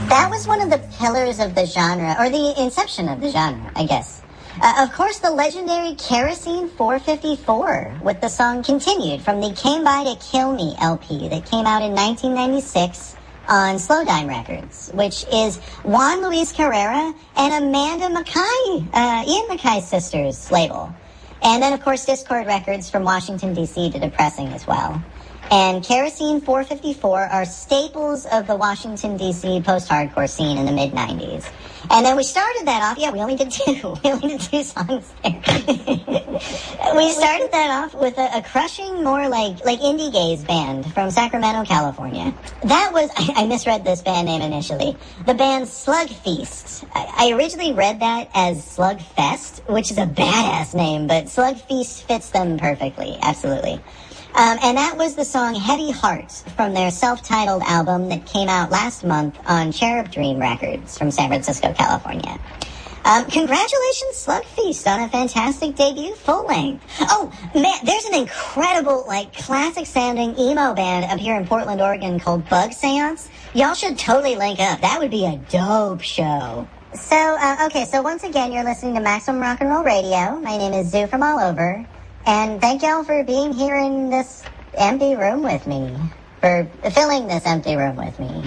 That was one of the pillars of the genre, or the inception of the genre, I guess. Of course, the legendary Kerosene 454 with the song Continued from the Came By to Kill Me LP that came out in 1996 on Slow Dime Records, which is Juan Luis Carrera and Amanda Mackay, Ian Mackay's sister's label. And then, of course, Discord Records from Washington, D.C. did a pressing as well. And Kerosene 454 are staples of the Washington, D.C. post-hardcore scene in the mid-90s. And then we started that off, we only did two. We only did two songs there. We started that off with a crushing, more like indie gaze band from Sacramento, California. That was, I misread this band name initially, the band Slug Feast. I originally read that as Slug Fest, which is a badass name, but Slug Feast fits them perfectly, absolutely. And that was the song Heavy Hearts from their self-titled album that came out last month on Cherub Dream Records from San Francisco, California. Congratulations, Slug Feast, on a fantastic debut full length. Oh, man, there's an incredible, classic-sounding emo band up here in Portland, Oregon called Bug Seance. Y'all should totally link up. That would be a dope show. So once again, you're listening to Maximum Rock and Roll Radio. My name is Zoo from All Over. And thank y'all for being here in this empty room with me. For filling this empty room with me.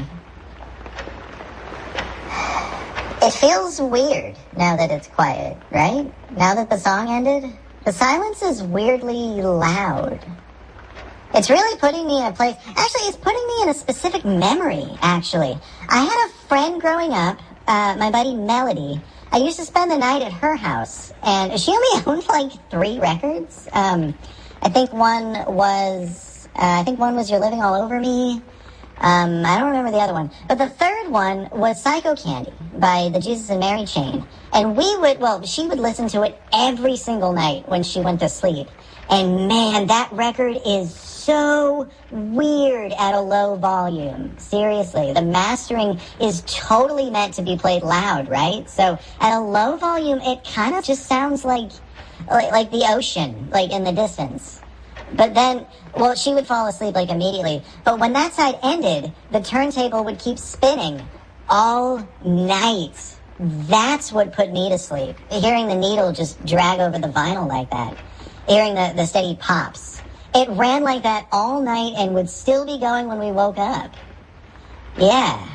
It feels weird now that it's quiet, right? Now that the song ended. The silence is weirdly loud. It's really putting me in a place... Actually, it's putting me in a specific memory, actually. I had a friend growing up, my buddy Melody. I used to spend the night at her house, and she only owned 3 records. I think one was You're Living All Over Me. I don't remember the other one. But the third one was Psycho Candy by the Jesus and Mary Chain. And she would listen to it every single night when she went to sleep. And man, that record is so weird at a low volume. Seriously, the mastering is totally meant to be played loud, right? So at a low volume, it kind of just sounds like the ocean, in the distance. But then, she would fall asleep immediately. But when that side ended, the turntable would keep spinning all night. That's what put me to sleep. Hearing the needle just drag over the vinyl like that. Hearing the steady pops. It ran like that all night and would still be going when we woke up. Yeah.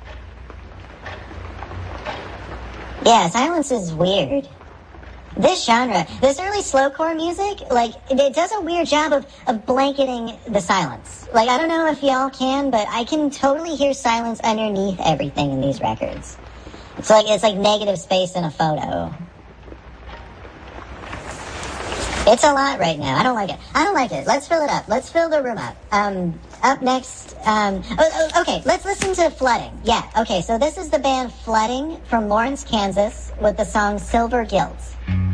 Yeah, silence is weird. This genre, this early slowcore music, it does a weird job of blanketing the silence. I don't know if y'all can, but I can totally hear silence underneath everything in these records. It's like negative space in a photo. It's a lot right now. I don't like it. Let's fill it up. Let's fill the room up. Up next, okay, let's listen to Flooding. Yeah, okay, so this is the band Flooding from Lawrence, Kansas with the song Silver Guilt.